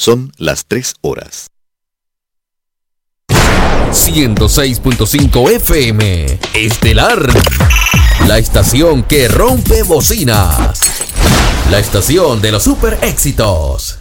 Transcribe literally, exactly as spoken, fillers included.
Son las tres horas. ciento seis punto cinco F M Estelar, la estación que rompe bocinas, la estación de los super éxitos.